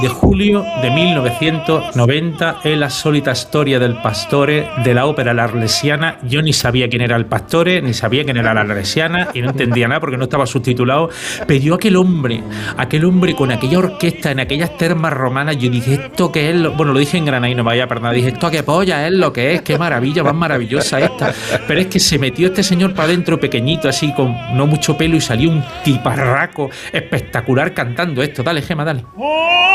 de julio de 1990 es la sólita storia del pastore de la ópera L'Arlesiana. Yo ni sabía quién era el pastore, ni sabía quién era la Arlesiana, y no entendía nada porque no estaba subtitulado. Pero yo aquel hombre con aquella orquesta en aquellas termas romanas, yo dije, ¿esto qué es? Bueno, lo dije en Granada y no me vaya a perder. Dije, ¿esto qué polla es lo que es? ¡Qué maravilla, más maravillosa esta! Pero es que se metió este señor para adentro, pequeñito, así, con no mucho pelo, y salió un tiparraco espectacular cantando esto. Dale, Gema, dale.